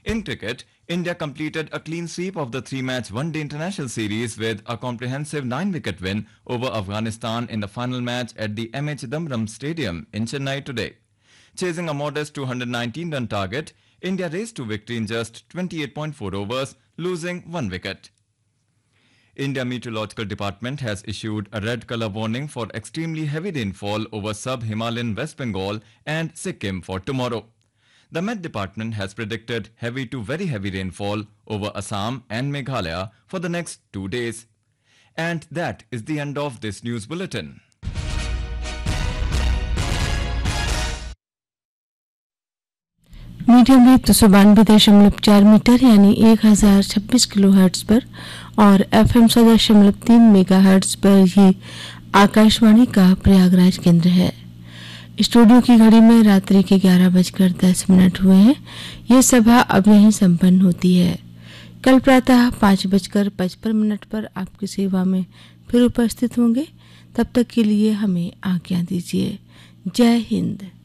In cricket, India completed a clean sweep of the three-match one-day international series with a comprehensive 9-wicket win over Afghanistan in the final match at the M.A. Chidambaram Stadium in Chennai today. Chasing a modest 219-run target, India raced to victory in just 28.4 overs, losing 1 wicket. India Meteorological Department has issued a red color warning for extremely heavy rainfall over sub-Himalayan West Bengal and Sikkim for tomorrow. The Met Department has predicted heavy to very heavy rainfall over Assam and Meghalaya for the next 2 days. And that is the end of this news bulletin. Medium wave 292.4 metre यानी 1026 kilo hertz पर और FM 100.3 mega hertz पर ये आकाशवाणी का प्रयागराज केंद्र है। Studio की घड़ी में रात्रि के 11:10 हुए हैं। ये सभा अब यहीं संपन्न होती है। कल प्रातः 5:55 पर आपकी सेवा में फिर उपस्थित होंगे। तब तक के लिए हमें आज्ञा दीजिए। जय हिंद।